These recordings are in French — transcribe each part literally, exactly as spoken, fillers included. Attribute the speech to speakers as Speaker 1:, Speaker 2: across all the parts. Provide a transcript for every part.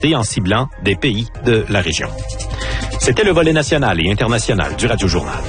Speaker 1: et en ciblant des pays de la région. C'était le volet national et international du Radio Journal.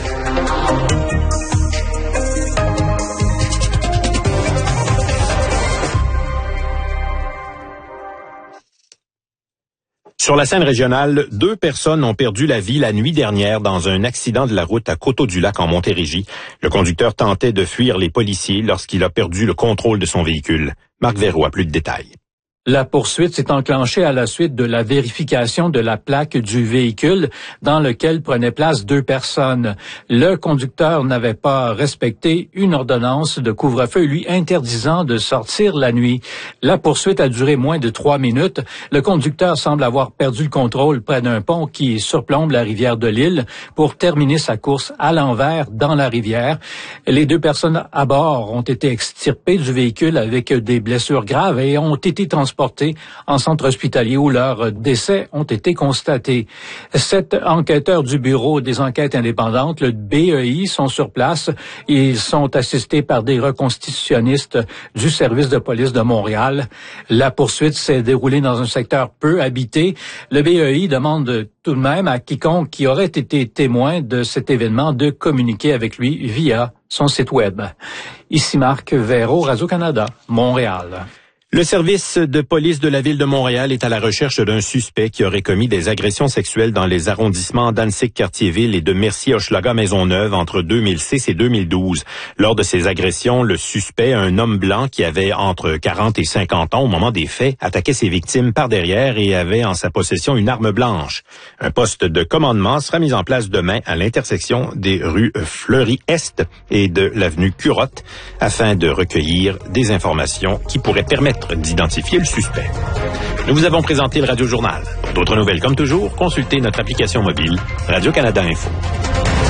Speaker 1: Sur la scène régionale, deux personnes ont perdu la vie la nuit dernière dans un accident de la route à Coteau-du-Lac en Montérégie. Le conducteur tentait de fuir les policiers lorsqu'il a perdu le contrôle de son véhicule. Marc Verreau a plus de détails.
Speaker 2: La poursuite s'est enclenchée à la suite de la vérification de la plaque du véhicule dans lequel prenaient place deux personnes. Le conducteur n'avait pas respecté une ordonnance de couvre-feu lui interdisant de sortir la nuit. La poursuite a duré moins de trois minutes. Le conducteur semble avoir perdu le contrôle près d'un pont qui surplombe la rivière de l'Île pour terminer sa course à l'envers dans la rivière. Les deux personnes à bord ont été extirpées du véhicule avec des blessures graves et ont été transportées portés en centre hospitalier où leurs décès ont été constatés. Sept enquêteurs du Bureau des enquêtes indépendantes, le B E I, sont sur place. Ils sont assistés par des reconstitutionnistes du service de police de Montréal. La poursuite s'est déroulée dans un secteur peu habité. Le B E I demande tout de même à quiconque qui aurait été témoin de cet événement de communiquer avec lui via son site web. Ici Marc Verreau, Radio-Canada, Montréal.
Speaker 1: Le service de police de la ville de Montréal est à la recherche d'un suspect qui aurait commis des agressions sexuelles dans les arrondissements d'Annecy-Cartierville et de Mercier-Hochelaga-Maisonneuve entre deux mille six et deux mille douze. Lors de ces agressions, le suspect, un homme blanc qui avait entre quarante et cinquante ans au moment des faits, attaquait ses victimes par derrière et avait en sa possession une arme blanche. Un poste de commandement sera mis en place demain à l'intersection des rues Fleury-Est et de l'avenue Curotte afin de recueillir des informations qui pourraient permettre d'identifier le suspect. Nous vous avons présenté le Radio Journal. Pour d'autres nouvelles comme toujours, consultez notre application mobile Radio-Canada Info.